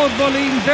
fútbol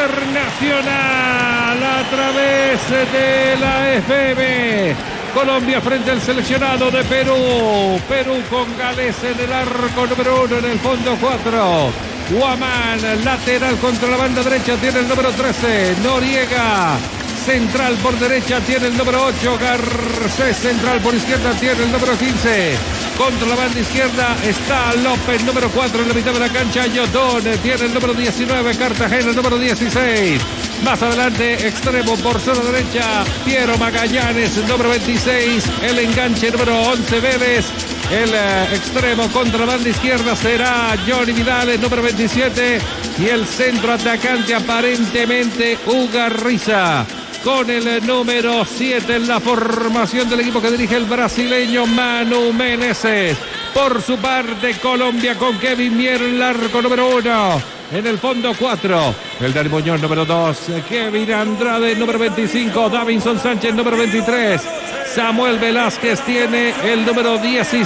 internacional a través de la FM. Colombia frente al seleccionado de Perú. Perú con Gales en el arco número 1, en el fondo 4. Guamán, lateral contra la banda derecha, tiene el número 13. Noriega, central por derecha, tiene el número 8. Garcés, central por izquierda, tiene el número 15. Contra la banda izquierda está López, número 4 en la mitad de la cancha. Yotón tiene el número 19. Cartagena, el número 16. Más adelante, extremo por zona derecha, Piero Magallanes, número 26. El enganche número 11, Vélez. El extremo contra la banda izquierda será Johnny Vidal, el número 27. Y el centro atacante aparentemente Ugarriza, con el número 7 en la formación del equipo que dirige el brasileño Manu Menezes. Por su parte, Colombia con Kevin Mier en el arco número 1. En el fondo 4, el Dani Muñoz número 2, Kevin Andrade número 25, Davinson Sánchez número 23, Samuel Velázquez tiene el número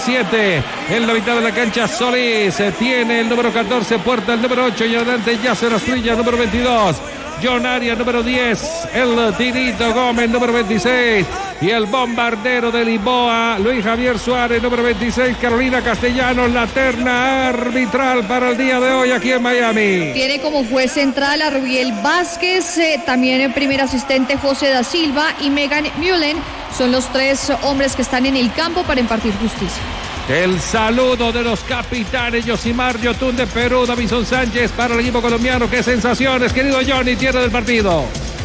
17, en la mitad de la cancha Solís tiene el número 14, Puerta el número 8 y adelante Yasser Asprilla número 22, John Arias número 10, el Tinito Gómez número 26 y el bombardero de Lisboa, Luis Javier Suárez número 26, Carolina Castellanos, la terna arbitral para el día de hoy aquí en Miami. Tiene como juez central a Rubiel Vázquez, también el primer asistente José da Silva y Megan Mullen, son los tres hombres que están en el campo para impartir justicia. El saludo de los capitanes Yosimar Yotun de Perú, Davinson Sánchez para el equipo colombiano. ¡Qué sensaciones, querido Johnny, tierra del partido!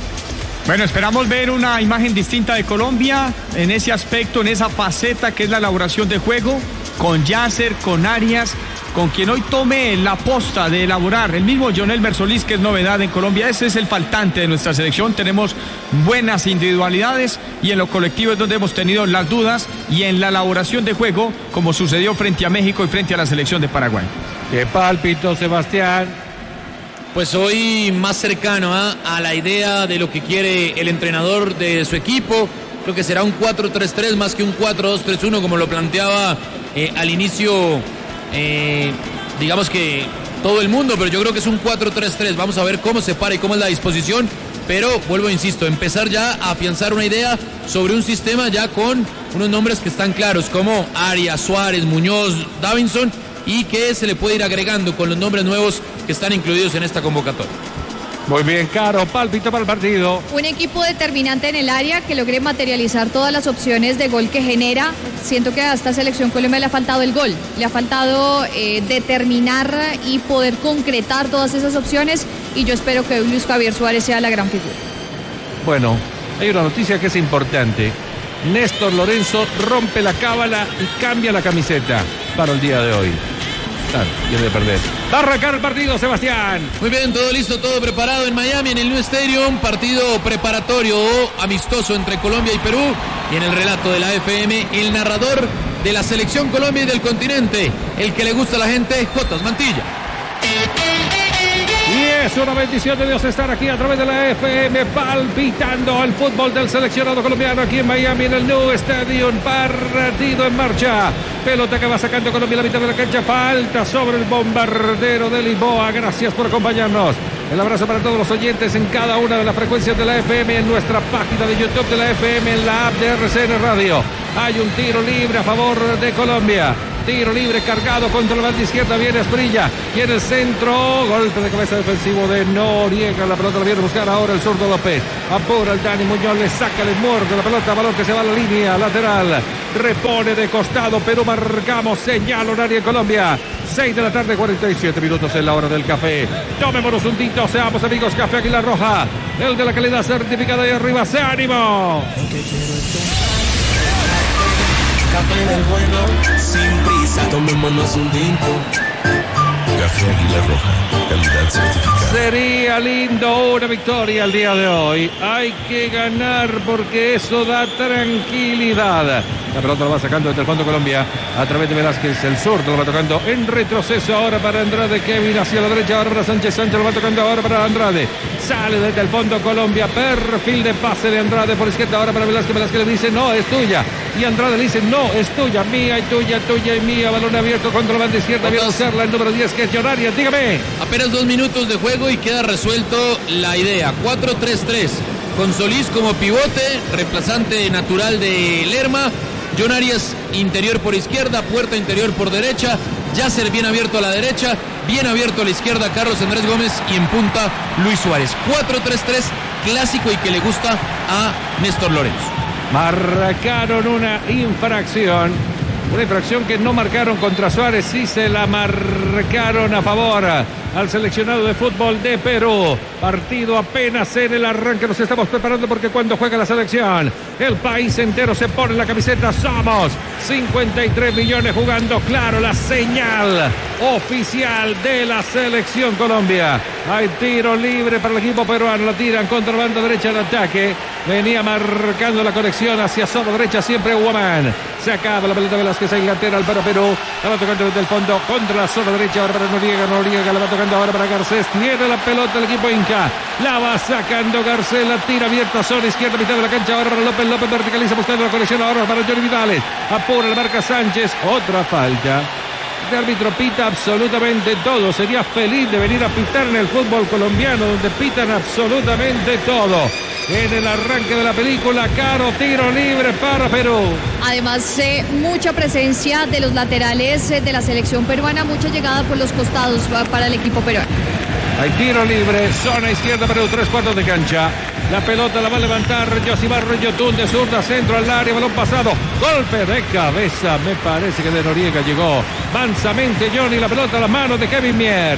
Bueno, esperamos ver una imagen distinta de Colombia en ese aspecto, en esa faceta que es la elaboración de juego, con Yasser, con Arias, con quien hoy tome la posta de elaborar, el mismo John Elmer Solís, que es novedad en Colombia. Ese es el faltante de nuestra selección. Tenemos buenas individualidades y en lo colectivo es donde hemos tenido las dudas, y en la elaboración de juego, como sucedió frente a México y frente a la selección de Paraguay. ¡Qué pálpito, Sebastián! Pues hoy más cercano a la idea de lo que quiere el entrenador de su equipo. Creo que será un 4-3-3 más que un 4-2-3-1 como lo planteaba al inicio, digamos que todo el mundo, pero yo creo que es un 4-3-3. Vamos a ver cómo se para y cómo es la disposición, pero vuelvo, insisto, empezar ya a afianzar una idea sobre un sistema ya con unos nombres que están claros como Arias, Suárez, Muñoz, Davinson, y que se le puede ir agregando con los nombres nuevos que están incluidos en esta convocatoria. Muy bien, Caro, pálpito para el partido. Un equipo determinante en el área que logre materializar todas las opciones de gol que genera. Siento que a esta selección Colombia le ha faltado el gol, le ha faltado determinar y poder concretar todas esas opciones, y yo espero que Luis Javier Suárez sea la gran figura. Bueno, hay una noticia que es importante. Néstor Lorenzo rompe la cábala y cambia la camiseta para el día de hoy. Tiene que perder. Va a arrancar el partido, Sebastián. Muy bien, todo listo, todo preparado en Miami, en el New Stadium. Partido preparatorio amistoso entre Colombia y Perú. Y en el relato de la FM, el narrador de la selección Colombia y del continente, el que le gusta a la gente, Jotas Mantilla. Y es una bendición de Dios estar aquí a través de la FM, palpitando el fútbol del seleccionado colombiano aquí en Miami, en el New Stadium. Partido en marcha. Pelota que va sacando Colombia a la mitad de la cancha. Falta sobre el bombardero de Lisboa. Gracias por acompañarnos. El abrazo para todos los oyentes en cada una de las frecuencias de la FM, en nuestra página de YouTube de la FM, en la app de RCN Radio. Hay un tiro libre a favor de Colombia. Tiro libre cargado contra la banda izquierda, viene Asprilla y en el centro, golpe de cabeza defensivo de Noriega. La pelota la viene a buscar ahora el zurdo López. Apura el Dani Muñoz, le saca, le muerde la pelota, balón que se va a la línea lateral. Repone de costado, pero marcamos señal horaria en Colombia. 6 de la tarde, 47 minutos en la hora del café. Tomémonos un tinto, seamos amigos. Café Águila Roja, el de la calidad certificada de arriba. ¡Se ánimo! Café del bueno, sin prisa, tomémonos un tinto. Café Águila Roja, calidad certificada. Sería lindo una victoria el día de hoy. Hay que ganar porque eso da tranquilidad. La pelota lo va sacando desde el fondo Colombia a través de Velázquez. El zurdo lo va tocando en retroceso ahora para Andrade. Kevin hacia la derecha ahora para Sánchez. Sánchez lo va tocando ahora para Andrade. Sale desde el fondo Colombia. Perfil de pase de Andrade por izquierda ahora para Velázquez. Velázquez le dice no, es tuya. y Andrade le dice, no, es tuya, mía y tuya y mía. Balón abierto contra la banda izquierda, viene a usarla el número 10, que es John Arias. Dígame. Apenas 2 minutos de juego y queda resuelto la idea. 4-3-3, con Solís como pivote, reemplazante natural de Lerma. John Arias interior por izquierda, Puerta interior por derecha, Yasser bien abierto a la derecha, bien abierto a la izquierda Carlos Andrés Gómez y en punta Luis Suárez. 4-3-3 clásico y que le gusta a Néstor Lorenzo. Marcaron una infracción que no marcaron contra Suárez, sí se la marcaron a favor al seleccionado de fútbol de Perú. Partido apenas en el arranque, nos estamos preparando porque cuando juega la selección, el país entero se pone la camiseta. Somos 53 millones jugando, claro, la señal oficial de la selección Colombia. Hay tiro libre para el equipo peruano, la tiran contra la banda derecha de ataque. Venía marcando la conexión hacia zona derecha, siempre Guamán. Se acaba la pelota Velázquez, ahí lateral para Perú. La va tocando desde el fondo contra la zona derecha. Ahora para Noriega, la va tocando ahora para Garcés. Tiene la pelota el equipo Inca. La va sacando Garcés, la tira abierta, zona izquierda, mitad de la cancha. Ahora para López. López verticaliza buscando la conexión. Ahora para Johnny Vidales. Apura la marca Sánchez. Otra falta. El árbitro pita absolutamente todo. Sería feliz de venir a pitar en el fútbol colombiano, donde pitan absolutamente todo. En el arranque de la película, Caro, tiro libre para Perú. Además, mucha presencia de los laterales de la selección peruana, mucha llegada por los costados para el equipo peruano. Hay tiro libre, zona izquierda Perú, 3/4 de cancha. La pelota la va a levantar Yosimar Yotun de zurda, centro al área, balón pasado. Golpe de cabeza, me parece que de Noriega llegó mansamente Johnny, la pelota a las manos de Kevin Mier.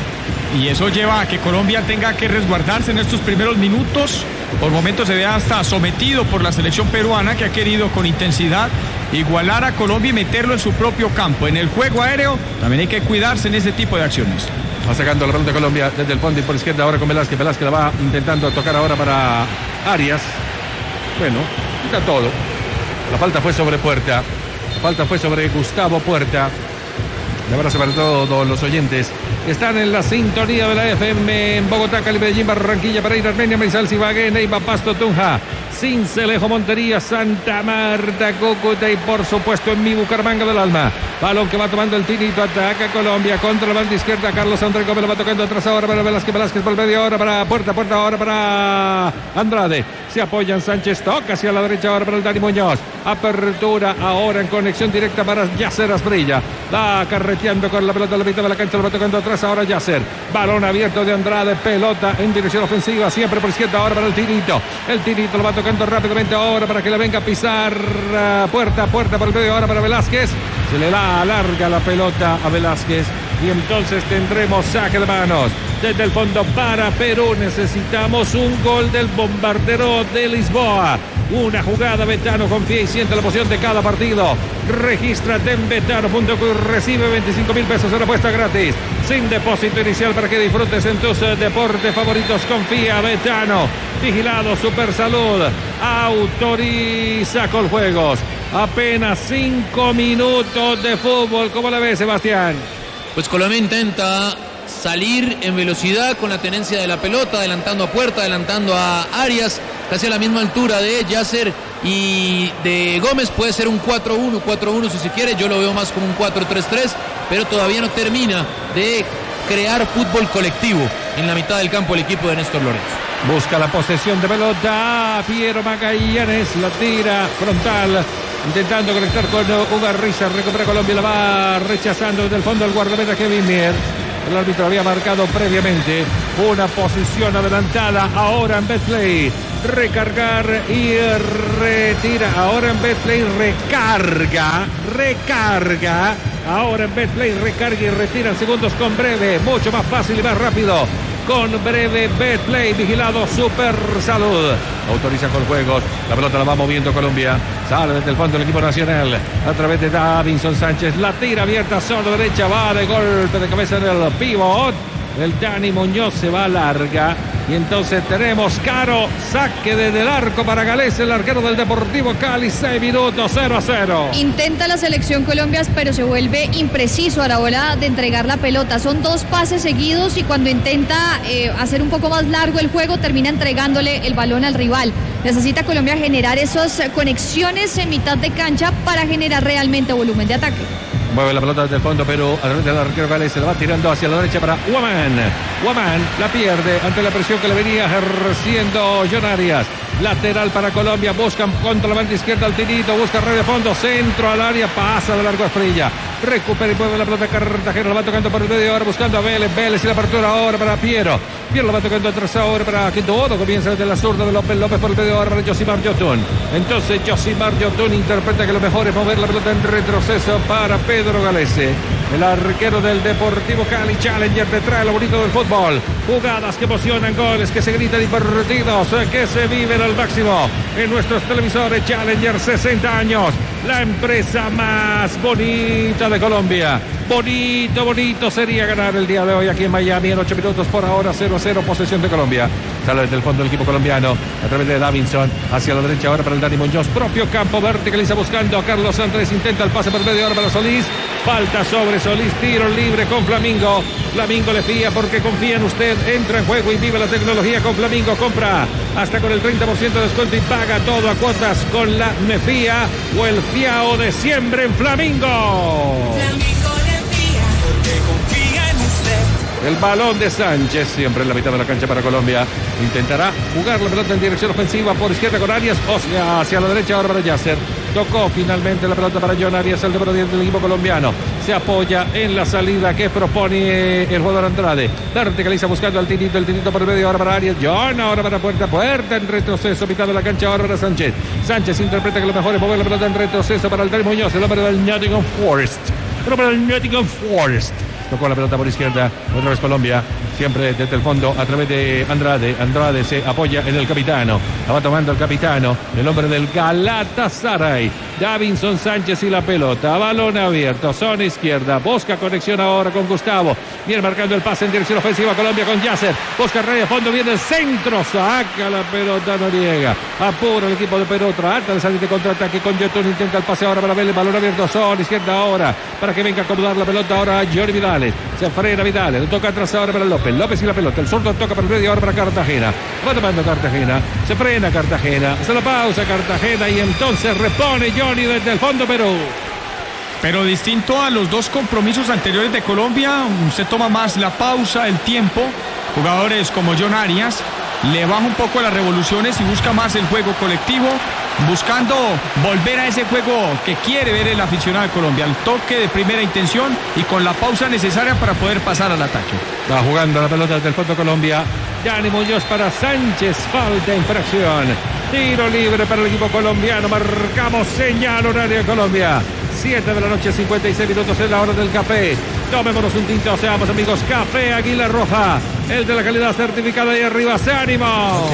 Y eso lleva a que Colombia tenga que resguardarse en estos primeros minutos. Por momentos se ve hasta sometido por la selección peruana, que ha querido con intensidad igualar a Colombia y meterlo en su propio campo. En el juego aéreo también hay que cuidarse en ese tipo de acciones. Va sacando la pelota de Colombia desde el fondo y por izquierda ahora con Velázquez. Velázquez la va intentando tocar ahora para Arias. Bueno, quita todo. La falta fue sobre Puerta. La falta fue sobre Gustavo Puerta. Un abrazo para todos los oyentes. Están en la sintonía de la FM en Bogotá, Cali, Medellín, Barranquilla, Pereira, Armenia, Maizal, Ibagué, Neiva, Pasto, Tunja, Sincelejo, Montería, Santa Marta, Cúcuta y por supuesto en mi Bucaramanga del Alma. Balón que va tomando el Tinito, ataca Colombia contra la banda izquierda. Carlos Andrés Gómez lo va tocando atrás ahora para Velázquez. Velázquez por medio ahora para Puerta ahora para Andrade. Se apoyan Sánchez, toca hacia la derecha ahora para el Dani Muñoz. Apertura ahora en conexión directa para Yasser Asprilla. Va carreteando con la pelota a la mitad de la cancha, lo va tocando atrás ahora Yasser. Balón abierto de Andrade, pelota en dirección ofensiva, siempre por izquierda ahora para el Tinito. El Tinito lo va tocando rápidamente ahora para que le venga a pisar Puerta por el medio ahora para Velázquez. Se le da larga la pelota a Velázquez y entonces tendremos saque de manos desde el fondo para Perú. Necesitamos un gol del bombardero de Lisboa. Una jugada, Betano confía y siente la emoción de cada partido. Regístrate en betano.co y recibe 25.000 pesos en apuesta gratis, sin depósito inicial, para que disfrutes en tus deportes favoritos. Confía, Betano. Vigilado Supersalud. Autoriza con juegos. Apenas 5 minutos de fútbol. ¿Cómo la ves, Sebastián? Pues Colombia intenta salir en velocidad con la tenencia de la pelota, adelantando a Puerta, adelantando a Arias, casi a la misma altura de Yasser y de Gómez. Puede ser un 4-1 si se quiere. Yo lo veo más como un 4-3-3, pero todavía no termina de crear fútbol colectivo en la mitad del campo el equipo de Néstor Lorenzo. Busca la posesión de pelota Piero Magallanes, la tira frontal, intentando conectar con Ugarriza. Recupera Colombia, la va rechazando desde el fondo el guardameta Kevin Mier. El árbitro había marcado previamente una posición adelantada. Ahora en Betplay, recargar y retira. Ahora en Betplay, recarga. Ahora en Betplay, recarga y retira en segundos con Breve. Mucho más fácil y más rápido con Breve. Betplay, vigilado Supersalud. Autoriza con juegos. La pelota la va moviendo Colombia. Sale desde el fondo del equipo nacional a través de Davinson Sánchez. La tira abierta, zona derecha. Va de golpe de cabeza en el pivot. El Dani Muñoz se va larga. Y entonces tenemos Caro, saque desde el arco para Galese, el arquero del Deportivo Cali, 6 minutos, 0-0. Intenta la selección Colombia, pero se vuelve impreciso a la hora de entregar la pelota. Son 2 pases seguidos y cuando intenta hacer un poco más largo el juego, termina entregándole el balón al rival. Necesita Colombia generar esas conexiones en mitad de cancha para generar realmente volumen de ataque. Mueve la pelota desde el fondo, pero a través del arquero Gales se la va tirando hacia la derecha para Guamán. Guamán la pierde ante la presión que le venía ejerciendo John Arias. Lateral para Colombia, buscan contra la banda izquierda al Tinito, busca red de fondo, centro al área, pasa de largo a Esprilla. Recupera y mueve la pelota Cartagena, la va tocando por el medio ahora buscando a Vélez. Vélez y la apertura ahora para Piero. Piero la va tocando atrás ahora para Quinto. Comienza desde la zurda de López. López por el medio ahora para Josimar Yotun. Entonces Josimar Yotun interpreta que lo mejor es mover la pelota en retroceso para Pedro Galese. El arquero del Deportivo Cali, Challenger, detrás de lo bonito del fútbol. Jugadas que emocionan, goles que se gritan y partidos que se viven al máximo en nuestros televisores. Challenger, 60 años. La empresa más bonita de Colombia. Bonito sería ganar el día de hoy aquí en Miami en 8 minutos por ahora, 0-0, posesión de Colombia. Sale desde el fondo el equipo colombiano a través de Davinson hacia la derecha ahora para el Dani Muñoz. Propio campo, verticaliza buscando a Carlos Andrés. Intenta el pase por medio ahora para Solís. Falta sobre Solís, tiro libre con Flamingo. Flamingo le fía porque confía en usted. Entra en juego y vive la tecnología con Flamingo. Compra hasta con el 30% de descuento y paga todo a cuotas con la Mefía o el fiao de siempre en Flamingo. El balón de Sánchez, siempre en la mitad de la cancha para Colombia. Intentará jugar la pelota en dirección ofensiva por izquierda con Arias, o sea, hacia la derecha ahora para Yasser. Tocó finalmente la pelota para John Arias, el número 10 del equipo colombiano. Se apoya en la salida que propone el jugador Andrade. Verticaliza buscando al Tinito, el Tinito por el medio ahora para Arias. John ahora para puerta en retroceso, mitad de la cancha ahora para Sánchez. Sánchez interpreta que lo mejor es mover la pelota en retroceso para el Dani Muñoz, el hombre del Nottingham Forest. Tocó la pelota por izquierda, otra vez Colombia, siempre desde el fondo a través de Andrade. Andrade se apoya en el capitano, la va tomando el capitano, el hombre del Galatasaray. Davinson Sánchez y la pelota, balón abierto, zona izquierda, busca conexión ahora con Gustavo. Viene marcando el pase en dirección ofensiva Colombia con Yasser, busca red de fondo, viene el centro, saca la pelota Noriega, apura el equipo de Perú, trata de salir de contraataque con Yotun, intenta el pase ahora para ver el balón abierto, zona izquierda ahora, para que venga a acomodar la pelota ahora a Johnny Vidales, se frena Vidales, le toca atrás ahora para López, López y la pelota, el zurdo toca para el medio ahora para Cartagena, va tomando Cartagena, se frena Cartagena, se la pausa Cartagena y entonces repone Johnny desde el fondo Perú. Pero distinto a los 2 compromisos anteriores de Colombia, se toma más la pausa, el tiempo. Jugadores como John Arias le baja un poco las revoluciones y busca más el juego colectivo, buscando volver a ese juego que quiere ver el aficionado de Colombia, al toque de primera intención y con la pausa necesaria para poder pasar al ataque. Va jugando la pelota desde el fondo Colombia. Dani Muñoz para Sánchez, falta, infracción. Tiro libre para el equipo colombiano. Marcamos señal horario de Colombia. 7 de la noche, 56 minutos en la hora del café. Tomémonos un tinto, seamos amigos. Café Águila Roja, el de la calidad certificada ahí arriba. ¡Se ánimo!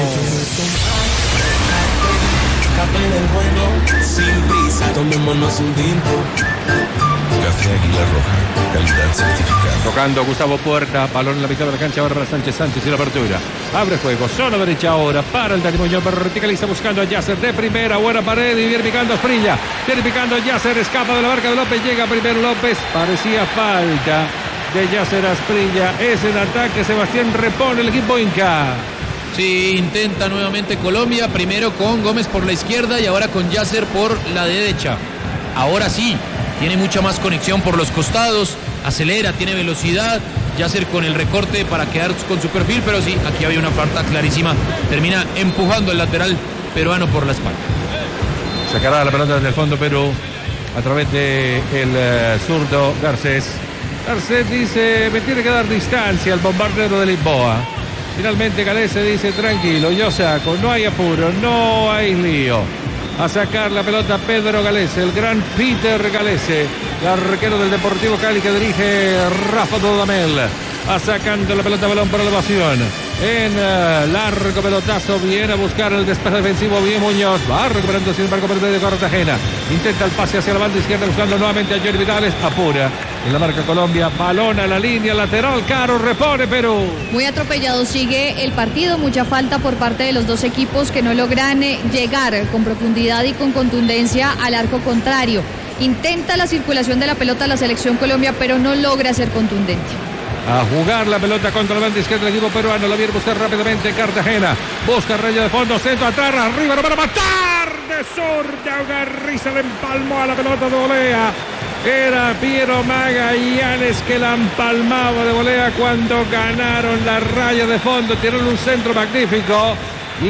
Café del bueno, sin prisa, tomémonos un tinto. Café Águila Roja, calidad certificada. Tocando Gustavo Puerta, balón en la mitad de la cancha ahora para Sánchez y la apertura. Abre juego, zona derecha ahora para el Dani Muñoz, verticaliza buscando a Yasser de primera, buena pared y viene picando a Esprilla. Viene picando a Yasser, escapa de la barca de López, llega primero López, parecía falta de Yasser a Esprilla. Es el ataque, Sebastián repone el equipo Inca. Sí, intenta nuevamente Colombia, primero con Gómez por la izquierda y ahora con Yasser por la derecha. Ahora sí, tiene mucha más conexión por los costados, acelera, tiene velocidad, Yasser con el recorte para quedar con su perfil, pero sí, aquí había una falta clarísima, termina empujando el lateral peruano por la espalda. Sacará la pelota desde el fondo Perú a través de el zurdo Garcés. Garcés dice, me tiene que dar distancia al bombardero de Lisboa. Finalmente Galese dice, tranquilo, yo saco, no hay apuro, no hay lío. A sacar la pelota Pedro Galese, el gran Peter Galese, el arquero del Deportivo Cali que dirige Rafa Dudamel. A sacando la pelota, balón para la evasión. En largo pelotazo viene a buscar el despeje defensivo, bien Muñoz, va recuperando sin embargo por el medio de Cartagena. Intenta el pase hacia la banda izquierda buscando nuevamente a Johnny Vidales, apura. En la marca Colombia, balón a la línea lateral, Caro, repone Perú. Muy atropellado sigue el partido, mucha falta por parte de los dos equipos que no logran llegar con profundidad y con contundencia al arco contrario. Intenta la circulación de la pelota a la selección Colombia, pero no logra ser contundente. A jugar la pelota contra la banda izquierda del equipo peruano, la viene a buscar rápidamente Cartagena, busca raya de fondo, centro atrás, arriba, no van a matar, de zurda, Ugarriza le empalmó a la pelota de volea. Era Piero Magallanes que la empalmaba de volea cuando ganaron la raya de fondo. Tiraron un centro magnífico y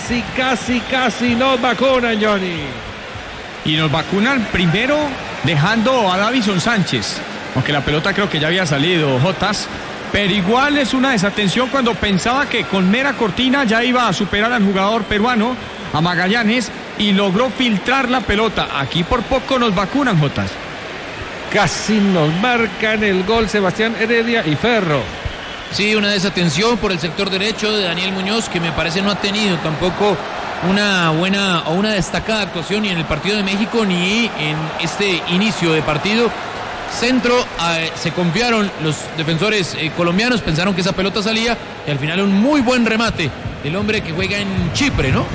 casi nos vacunan, Johnny. Y nos vacunan primero dejando a Davison Sánchez, aunque la pelota creo que ya había salido, Jotas. Pero igual es una desatención cuando pensaba que con mera cortina ya iba a superar al jugador peruano, a Magallanes, y logró filtrar la pelota. Aquí por poco nos vacunan, Jotas. Casi nos marcan el gol Sebastián Heredia y Ferro. Sí, una desatención por el sector derecho de Daniel Muñoz, que me parece no ha tenido tampoco una buena o una destacada actuación ni en el partido de México ni en este inicio de partido. Centro, se confiaron los defensores colombianos, pensaron que esa pelota salía y al final un muy buen remate del hombre que juega en Chipre, ¿no?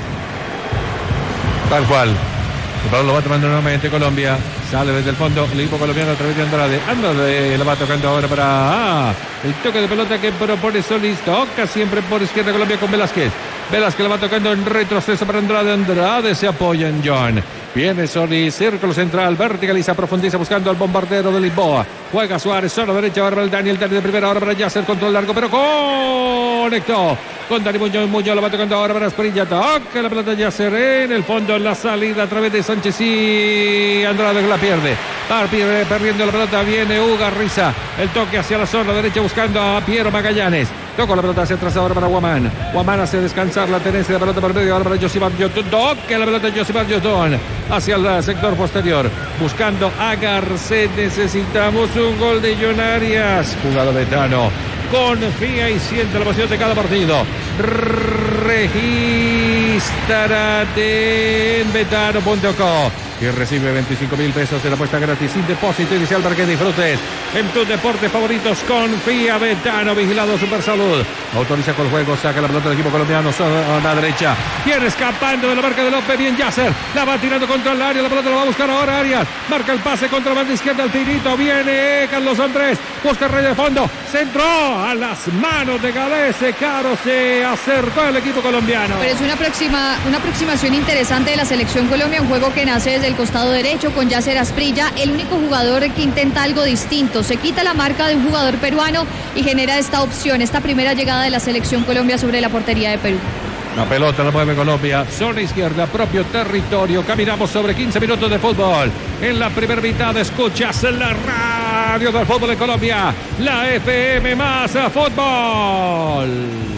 Tal cual. El balón lo va tomando nuevamente Colombia. Sale desde el fondo el equipo colombiano a través de Andrade. Andrade la va tocando ahora para el toque de pelota que propone Solís. Toca siempre por izquierda Colombia con Velázquez. Velázquez la va tocando en retroceso para Andrade. Andrade se apoya en John. Viene Solís, círculo central, verticaliza, profundiza buscando al bombardero de Lisboa. Juega Suárez, zona derecha, ahora para el Daniel de primera, ahora para Yasser, control largo, pero conectó con Dani Muñoz. Muñoz la va tocando ahora para Asprilla. Toca la pelota Yasser en el fondo, la salida a través de Sánchez y Andrade que la pierde. Perdiendo la pelota, viene Ugarriza. El toque hacia la zona derecha buscando a Piero Magallanes. Tocó la pelota hacia atrás ahora para Guamán. Guamán hace descansar la tenencia de pelota por medio. Ahora para Josimar Yotun. Toca la pelota Josimar Yotun hacia el sector posterior. Buscando a Garcés. Necesitamos un gol de John Arias. Jugador Betano. Confía y siente la emoción de cada partido. Regístrate en betano.co y recibe 25.000 pesos de la apuesta gratis sin depósito inicial para que disfrutes en tus deportes favoritos. Confía, Betano, vigilado Supersalud. Autoriza con el juego, saca la pelota del equipo colombiano a la derecha. Viene escapando de la marca de López, bien Yasser. La va tirando contra el área, la pelota la va a buscar ahora Arias. Marca el pase contra la banda izquierda, el tirito. Viene Carlos Andrés, busca raya de fondo. Centró a las manos de Galese. Caro, se acercó el equipo colombiano. Pero es una aproximación interesante de la selección Colombia, un juego que nace desde el costado derecho con Yasser Asprilla, el único jugador que intenta algo distinto. Se quita la marca de un jugador peruano y genera esta opción, esta primera llegada de la selección Colombia sobre la portería de Perú. La pelota la mueve Colombia, zona izquierda, propio territorio. Caminamos sobre 15 minutos de fútbol. En la primera mitad escuchas la radio del fútbol de Colombia, la FM más fútbol.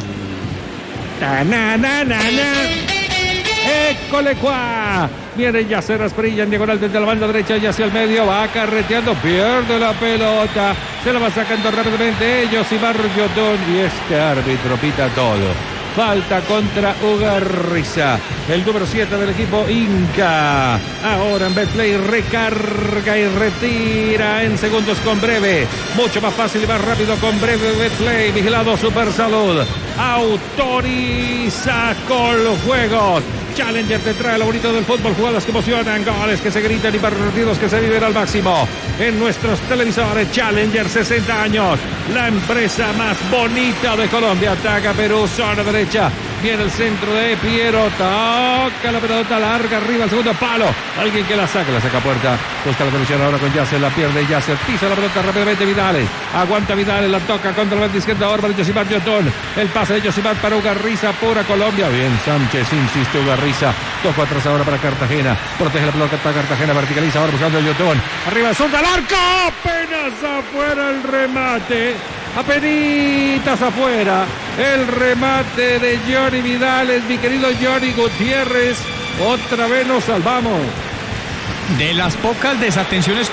¡École cuá! Viene Yasser Asprilla en diagonal desde la banda derecha y hacia el medio. Va carreteando, pierde la pelota. Se la va sacando rápidamente Josimar Yotun. Y este árbitro pita todo. Falta contra Ugarriza, el número 7 del equipo Inca. Ahora en Betplay recarga y retira en segundos con Breve. Mucho más fácil y más rápido con Breve Betplay. Vigilado Supersalud. Autoriza con los juegos. Challenger te trae lo bonito del fútbol, jugadas que emocionan, goles que se gritan y partidos que se viven al máximo. En nuestros televisores, Challenger, 60 años, la empresa más bonita de Colombia. Ataca Perú, zona derecha. Viene el centro de Piero, toca la pelota larga arriba al segundo palo. Alguien que la saca a puerta. Busca la conexión ahora con Yasser, la pierde Yasser, pisa la pelota rápidamente Vidales. Aguanta Vidales, la toca contra la banda izquierda ahora para Josimar Yotun. El pase de Josimar para Ugarriza, pura Colombia. Bien, Sánchez insiste Ugarriza. Tocó atrás ahora para Cartagena. Protege la pelota para Cartagena, verticaliza ahora buscando a Yotun. Arriba, zurda al arco. Apenas afuera el remate. Apenitas afuera el remate de Johnny Vidales, mi querido Johnny Gutiérrez. Otra vez nos salvamos. De las pocas desatenciones